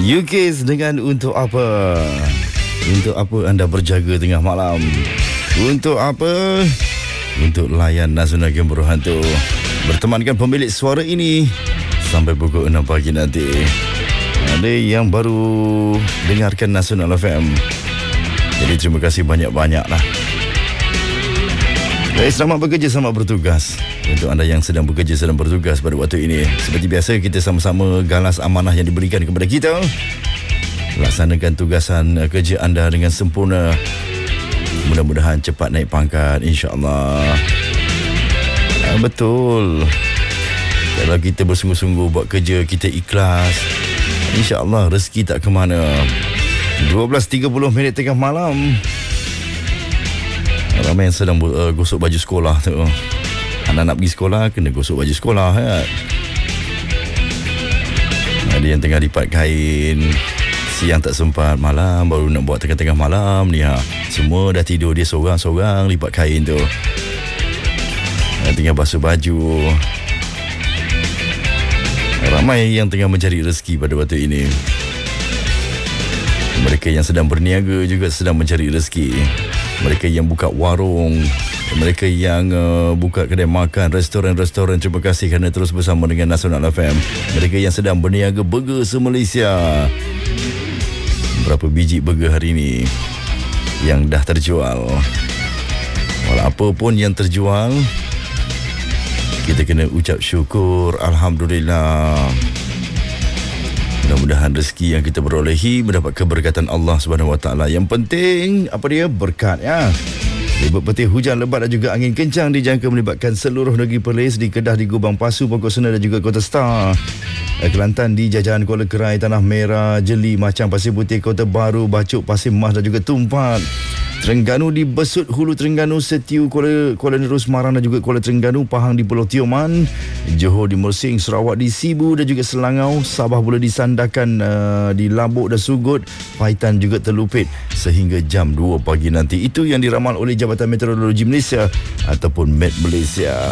Yukis dengan Untuk Apa. Untuk apa anda berjaga tengah malam? Untuk apa? Untuk layan Nasional Game Berhantu. Bertemankan pemilik suara ini sampai pukul 6 pagi nanti. Ada yang baru dengarkan Nasional FM, jadi terima kasih banyak-banyak lah. Baik, selamat bekerja, selamat bertugas. Untuk anda yang sedang bekerja, sedang bertugas pada waktu ini, seperti biasa kita sama-sama galas amanah yang diberikan kepada kita. Laksanakan tugasan kerja anda dengan sempurna. Mudah-mudahan cepat naik pangkat, insya-Allah. Betul. Kalau kita bersungguh-sungguh buat kerja, kita ikhlas, insya-Allah rezeki tak ke mana. 12.30 minit tengah malam. Ramai yang sedang gosok baju sekolah tu. Anak nak pergi sekolah, kena gosok baju sekolah kan? Ada yang tengah lipat kain, siang tak sempat, malam baru nak buat tengah-tengah malam ni ha. Semua dah tidur, dia seorang-seorang lipat kain tu. Tinggal basuh baju. Ramai yang tengah mencari rezeki pada waktu ini. Mereka yang sedang berniaga juga sedang mencari rezeki. Mereka yang buka warung, mereka yang buka kedai makan, restoran-restoran, terima kasih kerana terus bersama dengan Nasional FM. Mereka yang sedang berniaga burger se-Malaysia. Berapa biji burger hari ini yang dah terjual? Walau apa pun yang terjual, kita kena ucap syukur, Alhamdulillah. Mudah-mudahan rezeki yang kita berolehi mendapat keberkatan Allah Subhanahu Wa Taala. Yang penting apa dia? Berkat ya. Ribut petir, hujan lebat dan juga angin kencang dijangka melibatkan seluruh negeri Perlis, di Kedah, di Gubang Pasu, Pokok Sena dan juga Kota Star. Kelantan, di Jajahan Kuala Kerai, Tanah Merah, Jeli, Macang, Pasir Putih, Kota Baru, Bacuk, Pasir Mas dan juga Tumpat. Terengganu, di Besut, Hulu Terengganu, Setiu, Kuala Neru, Semarang dan juga Kuala Terengganu, Pahang di Pulau Tioman, Johor di Mersing, Sarawak di Sibu dan juga Selangau, Sabah pula di Sandakan, di Labuk dan Sugut, Paitan juga terlupit sehingga jam 2 pagi nanti. Itu yang diramal oleh Jabatan Meteorologi Malaysia ataupun Met Malaysia.